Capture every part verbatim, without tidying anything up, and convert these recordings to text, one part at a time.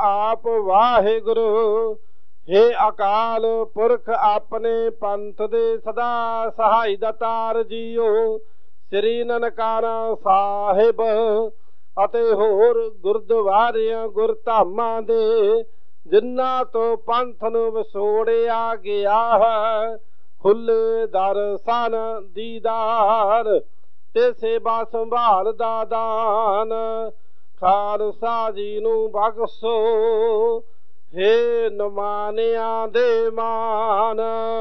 आप वाहिगुरु। हे अकाल पुरख अपने पंथ दे सदा सहाय दातार जीओ। श्री ननकाना साहिब ਅਤੇ ਹੋਰ ਗੁਰਦੁਆਰਿਆਂ ਗੁਰਧਾਮਾਂ ਦੇ ਜਿਨ੍ਹਾਂ ਤੋਂ ਪੰਥ ਨੂੰ ਵਿਛੋੜਿਆ ਗਿਆ ਹੈ, ਖੁੱਲੇ ਦਰਸ਼ਨ ਦੀਦਾਰ ਤੇ ਸੇਵਾ ਸੰਭਾਲ ਦਾ ਦਾਨ ਖਾਲਸਾ ਜੀ ਨੂੰ ਬਖਸ਼ੋ। ਹੇ ਨਮਾਨਿਆਂ ਦੇ ਮਾਨ,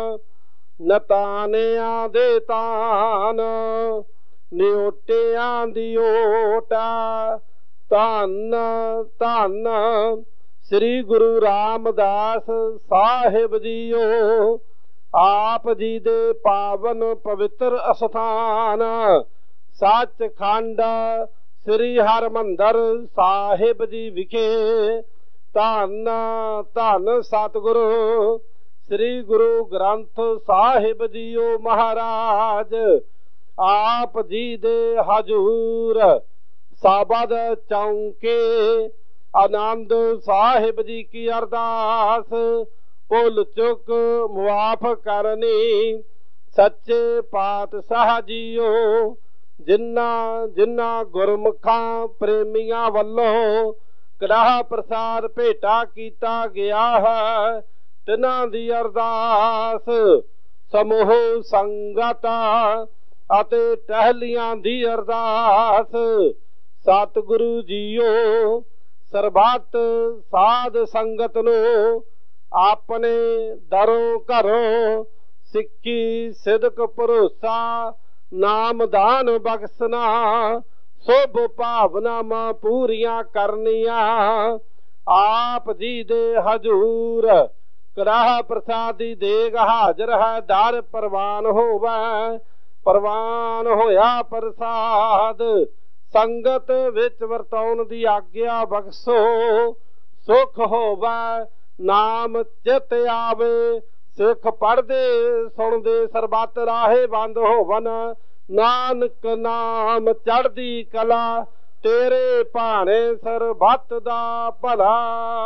ਨਤਾਨਿਆਂ ਦੇ ਤਾਨ, ਨਿਓਟਿਆਂ ਦੀ ਓਟਾ ਧੰਨ ਧੰਨ ਸ੍ਰੀ ਗੁਰੂ ਰਾਮਦਾਸ ਸਾਹਿਬ ਜੀਓ। ਆਪ ਜੀ ਦੇ ਪਾਵਨ ਪਵਿੱਤਰ ਅਸਥਾਨ ਸੱਚਖੰਡ ਸ੍ਰੀ ਹਰਿਮੰਦਰ ਸਾਹਿਬ ਜੀ ਵਿਖੇ ਧੰਨ ਧੰਨ ਸਤਿਗੁਰੂ ਸ੍ਰੀ ਗੁਰੂ ਗ੍ਰੰਥ ਸਾਹਿਬ ਜੀਓ ਮਹਾਰਾਜ। ਆਪ ਜੀ ਦੇ ਹਜ਼ੂਰ ਸਾਬਦ ਚੌਂਕੇ ਆਨੰਦ ਸਾਹਿਬ ਜੀ ਕੀ ਅਰਦਾਸ ਭੁੱਲ ਚੁੱਕ ਮੁਆਫ ਕਰਨੀ ਸੱਚੇ ਪਾਤਸ਼ਾਹ ਜੀਓ। ਜਿਨ੍ਹਾਂ ਜਿਨ੍ਹਾਂ ਗੁਰਮੁਖਾਂ ਪ੍ਰੇਮੀਆਂ ਵੱਲੋਂ ਕੜਾਹ ਪ੍ਰਸਾਦ ਭੇਟਾ ਕੀਤਾ ਗਿਆ ਹੈ, ਤਿਨਾਂ ਦੀ ਅਰਦਾਸ ਸਮੂਹ ਸੰਗਤਾਂ ਅਤੇ ਟਹਿਲੀਆਂ ਦੀ ਅਰਦਾਸ ਸਤਿਗੁਰੂ ਜੀਓ ਸਰਬੱਤ ਸਾਧ ਸੰਗਤ ਨੂੰ ਆਪਣੇ ਦਰੋਂ ਘਰੋਂ ਸਿੱਖੀ ਸਿਦਕ ਭਰੋਸਾ ਨਾਮਦਾਨ ਬਖਸ਼ਣਾ ਸੁਭ ਭਾਵਨਾਵਾਂ ਪੂਰੀਆਂ ਕਰਨੀਆਂ। ਆਪ ਜੀ ਦੇ ਹਜ਼ੂਰ ਕੜਾਹ ਪ੍ਰਸਾਦ ਦੀ ਦੇਗ ਹਾਜ਼ਰ ਹੈ, ਦਰ ਪ੍ਰਵਾਨ ਹੋਵੇ। ਪ੍ਰਵਾਨ ਹੋਇਆ ਪ੍ਰਸਾਦ ਸੰਗਤ ਵਿੱਚ ਵਰਤਾਉਣ ਦੀ ਆਗਿਆ ਬਖਸ਼ੋ। ਸੁਖ ਹੋਵੇ ਨਾਮ ਚਿਤ ਆਵੇ, ਸਿੱਖ ਪੜ੍ਹਦੇ ਸੁਣਦੇ ਸਰਬੱਤ ਰਾਹੇ ਬੰਦ ਹੋਵਨ। ਨਾਨਕ ਨਾਮ ਚੜ੍ਹਦੀ ਕਲਾ ਤੇਰੇ ਭਾਣੇ ਸਰਬੱਤ ਦਾ ਭਲਾ।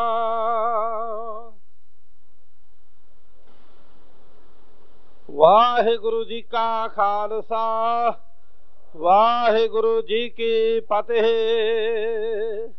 ਵਾਹਿਗੁਰੂ ਜੀ ਕਾ ਖਾਲਸਾ ਵਾਹਿਗੁਰੂ ਜੀ ਕੀ ਫਤਿਹ।